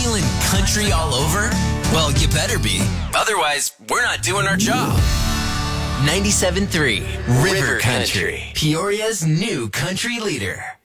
Feeling country all over? Well, you better be. Otherwise, we're not doing our job. 97.3 River Country, Peoria's new country leader.